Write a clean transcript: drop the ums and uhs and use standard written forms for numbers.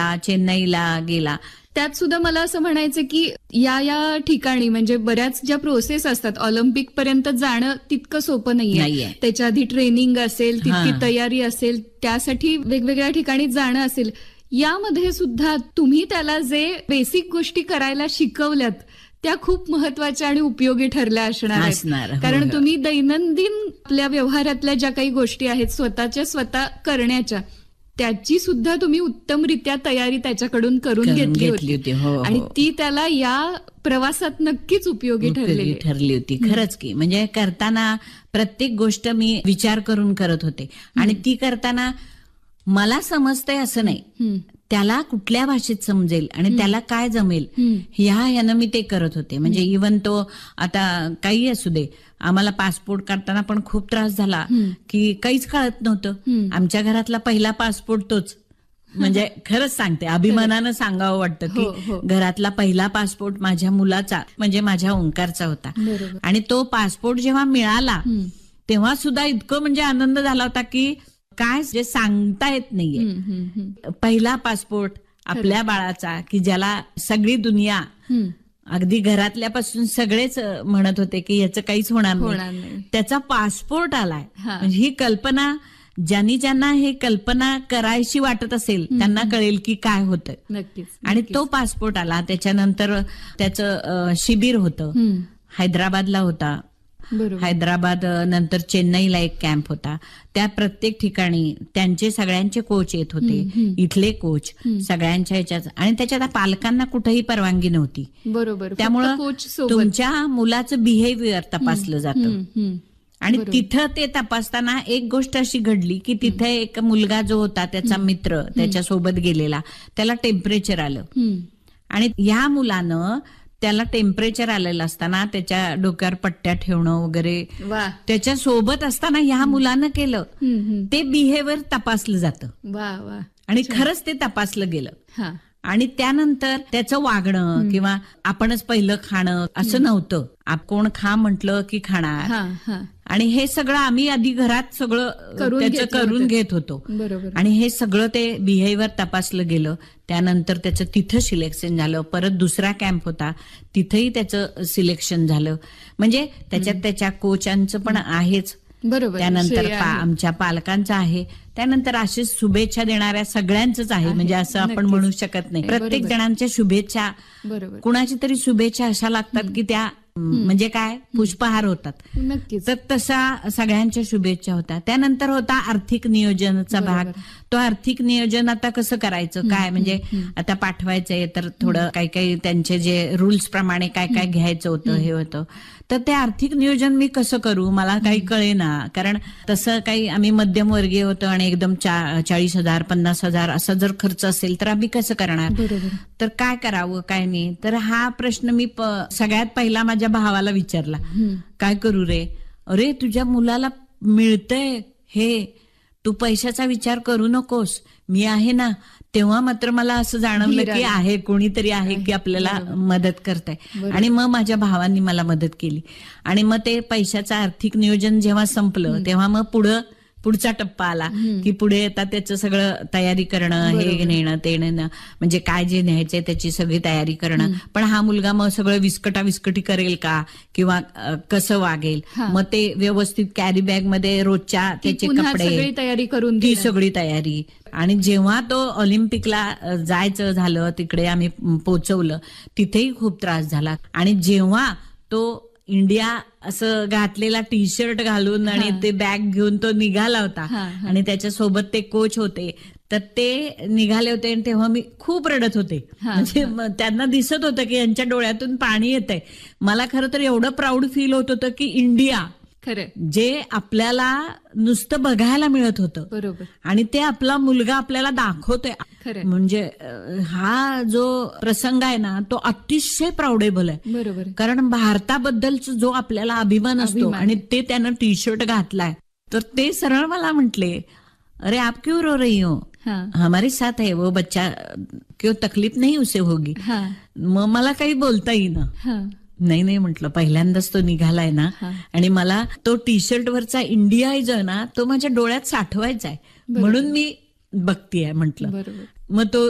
चेन्नईला गेला. त्यात सुद्धा मला असं म्हणायचं की या ठिकाणी म्हणजे बऱ्याच ज्या प्रोसेस असतात, ऑलिम्पिक पर्यंत जाणं तितकं सोपं नाहीये. त्याच्या आधी ट्रेनिंग असेल, तितकी तयारी असेल, त्यासाठी वेगवेगळ्या ठिकाणी जाणं असेल. यामध्ये सुद्धा तुम्ही त्याला जे बेसिक गोष्टी करायला शिकवल्यात त्या खूप महत्वाच्या आणि उपयोगी ठरल्या असणार आहेत. कारण तुम्ही दैनंदिन आपल्या व्यवहारातल्या ज्या काही गोष्टी आहेत स्वतः करण्याच्या, त्याची सुद्धा तुम्ही उत्तमरित्या तयारी त्याच्याकडून करून घेतली होती. आणि ती त्याला या प्रवासात नक्कीच उपयोगी ठरली होती. खरंच की म्हणजे करताना प्रत्येक गोष्ट मी विचार करून करत होते. आणि ती करताना मला समजतंय असं नाही, त्याला कुठल्या भाषेत समजेल आणि त्याला काय जमेल ह्यानं मी ते करत होते. म्हणजे इव्हन तो आता काही असू दे, आम्हाला पासपोर्ट काढताना पण खूप त्रास झाला की काहीच कळत नव्हतं. आमच्या घरातला पहिला पासपोर्ट तोच. म्हणजे खरंच सांगते, अभिमानानं सांगावं वाटतं की घरातला पहिला पासपोर्ट माझ्या मुलाचा म्हणजे माझ्या ओंकारचा होता. आणि तो पासपोर्ट जेव्हा मिळाला तेव्हा सुद्धा इतकं म्हणजे आनंद झाला होता की काय जे सांगता येत नाहीये. पहिला पासपोर्ट आपल्या बाळाचा की ज्याला सगळी दुनिया अगदी घरातल्यापासून सगळेच म्हणत होते की याचं काहीच होणार नाही, त्याचा पासपोर्ट आलाय. म्हणजे ही कल्पना ज्यांना हे कल्पना करायची वाटत असेल त्यांना कळेल की काय होतं. नक्कीच. आणि तो पासपोर्ट आला. त्याच्यानंतर त्याचं शिबिर होतं, हैदराबादला होता. हैदराबाद नंतर चेन्नईला एक कॅम्प होता. त्या प्रत्येक ठिकाणी त्यांचे सगळ्यांचे कोच येत होते, इथले कोच सगळ्यांच्या ह्याच्यात. आणि त्याच्यात पालकांना कुठेही परवानगी नव्हती. बरोबर. त्यामुळं तुमच्या मुलाचं बिहेवियर तपासलं जातं. आणि तिथं ते तपासताना एक गोष्ट अशी घडली की तिथे एक मुलगा जो होता त्याचा मित्र त्याच्यासोबत गेलेला, त्याला टेम्परेचर आलं. आणि ह्या मुलानं त्याला टेम्परेचर आलेलं असताना त्याच्या डोक्यावर पट्ट्या ठेवणं वगैरे त्याच्या सोबत असताना ह्या मुलानं केलं. ते बिहेवियर तपासलं जातं आणि खरंच ते तपासलं गेलं. आणि त्यानंतर त्याचं वागणं किंवा आपणच पहिलं खाणं असं नव्हतं. कोण खा म्हटलं की खाणार. आणि हे सगळं आम्ही आधी घरात सगळं त्याचं करून घेत होतो. आणि हे सगळं ते बिहेवियर तपासलं गेलं. त्यानंतर त्याचं तिथं सिलेक्शन झालं. परत दुसरा कॅम्प होता, तिथंही त्याचं सिलेक्शन झालं. म्हणजे त्याच्यात त्याच्या कोचांचं पण आहेच. बरोबर. त्यानंतर आमच्या पालकांचं आहे. त्यानंतर अशी शुभेच्छा देणाऱ्या सगळ्यांचंच आहे. म्हणजे असं आपण म्हणू शकत नाही. प्रत्येक जणांच्या शुभेच्छा, कुणाची तरी शुभेच्छा अशा लागतात की त्या म्हणजे काय पुष्पहार होतात. नक्कीच. तर तसा सगळ्यांच्या शुभेच्छा होत्या. त्यानंतर होता आर्थिक नियोजनाचा भाग. तो आर्थिक नियोजन आता कसं करायचं काय, म्हणजे आता पाठवायचंय तर थोडं काही त्यांचे जे रूल्स प्रमाणे काय काय घ्यायचं होतं हे होतं. तर ते आर्थिक नियोजन मी कसं करू मला काही कळेना. कारण तसं काही आम्ही मध्यमवर्गीय होतो आणि एकदम 40,000 50,000 असा जर खर्च असेल तर आम्ही कसं करणार. तर काय करावं काय नाही. तर हा प्रश्न मी सगळ्यात पहिला माझ्या भावाला विचारला, काय करू रे. अरे तुझ्या मुलाला मिळतंय हे, तू पैशाचा विचार करू नकोस, मी आहे ना. तेव्हा मात्र मला असं जाणवलं की आहे कोणीतरी आहे की आपल्याला मदत करताय. आणि मग माझ्या भावांनी मला मदत केली. आणि मग ते पैशाचं आर्थिक नियोजन जेव्हा संपलं तेव्हा मग पुढचा टप्पा आला की पुढे आता त्याचं सगळं तयारी करणं, हे नेणं ते नेणं, म्हणजे काय जे न्यायचंय त्याची सगळी तयारी करणं. पण हा मुलगा मग सगळं विस्कटी करेल का किंवा कसं वागेल. मग ते व्यवस्थित कॅरी बॅग मध्ये रोजच्या त्याचे कपडे तयारी करून ती सगळी तयारी. आणि जेव्हा तो ऑलिम्पिकला जायचं झालं तिकडे आम्ही पोहोचवलं, तिथेही खूप त्रास झाला. आणि जेव्हा तो इंडिया असं घातलेला टी शर्ट घालून आणि ते बॅग घेऊन तो निघाला होता आणि त्याच्यासोबत ते कोच होते, तर ते निघाले होते. आणि तेव्हा मी खूप रडत होते. म्हणजे त्यांना दिसत होतं की यांच्या डोळ्यातून पाणी येतंय. मला खरं तर एवढं प्राऊड फील होत होतं की इंडिया खरं जे आपल्याला नुसतं बघायला मिळत होतं, बरोबर, आणि ते आपला मुलगा आपल्याला दाखवतोय. म्हणजे हा जो प्रसंग आहे ना तो अतिशय प्राऊडेबल आहे. बरोबर. कारण भारताबद्दलचा जो आपल्याला अभिमान असतो आणि ते त्यानं टी शर्ट घातलाय, तर ते सरळ मला म्हटले, अरे आप क्यों रो रही हो, हमारे साथ है वो बच्चा, क्यों तकलीफ नहीं उसे होगी. मग मला काही बोलता येईना. नाही म्हटलं, पहिल्यांदाच तो निघालाय ना, आणि मला तो टी शर्ट वरचा इंडिया जो आहे ना तो माझ्या डोळ्यात साठवायचा आहे, म्हणून मी बघतीये म्हटलं. मग तो